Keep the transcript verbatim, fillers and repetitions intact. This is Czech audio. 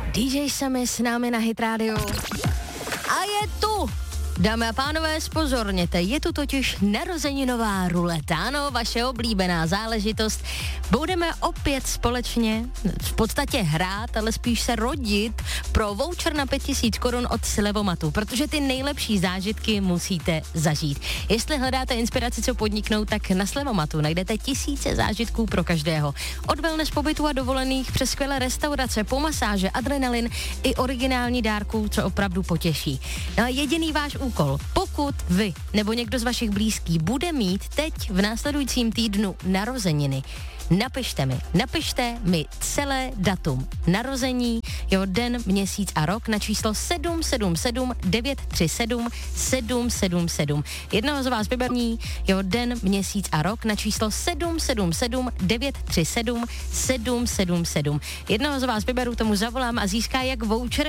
dý džej Sammy s námi na Hit Radio. A je tu! Dámy a pánové, spozorněte, je tu totiž narozeninová ruleta, ano, vaše oblíbená záležitost. Budeme opět společně v podstatě hrát, ale spíš se rodit pro voucher na pět tisíc korun od Slevomatu, protože ty nejlepší zážitky musíte zažít. Jestli hledáte inspiraci, co podniknout, tak na Slevomatu najdete tisíce zážitků pro každého. Od wellness pobytu a dovolených přes skvělé restaurace, po masáže, adrenalin i originální dárků, co opravdu potěší. No a jediný váš úkol, pokud vy nebo někdo z vašich blízkých bude mít teď v následujícím týdnu narozeniny, napište mi, napište mi celé datum narození, jeho den, měsíc a rok na číslo sedm sedm sedm devět tři sedm sedm sedm sedm. Jednoho z vás vyberní jeho den, měsíc a rok na číslo sedm sedm sedm devět tři sedm sedm sedm sedm. Jednoho z vás vyberu, tomu zavolám a získá jak voucher